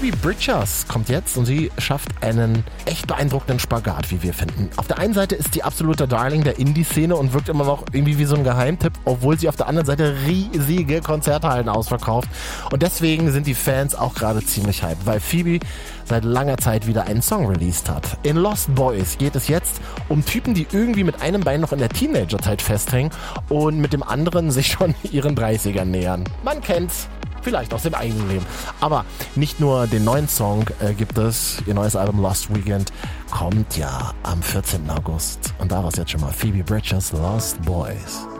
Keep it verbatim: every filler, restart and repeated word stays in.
Phoebe Bridgers kommt jetzt und sie schafft einen echt beeindruckenden Spagat, wie wir finden. Auf der einen Seite ist die absolute Darling der Indie-Szene und wirkt immer noch irgendwie wie so ein Geheimtipp, obwohl sie auf der anderen Seite riesige Konzerthallen ausverkauft. Und deswegen sind die Fans auch gerade ziemlich hyped, weil Phoebe seit langer Zeit wieder einen Song released hat. In Lost Boys geht es jetzt um Typen, die irgendwie mit einem Bein noch in der Teenagerzeit festhängen und mit dem anderen sich schon ihren dreißigern nähern. Man kennt's. Vielleicht aus dem eigenen Leben. Aber nicht nur den neuen Song äh, gibt es. Ihr neues Album Lost Weekend kommt ja am vierzehnten August. Und daraus jetzt schon mal Phoebe Bridgers Lost Boys.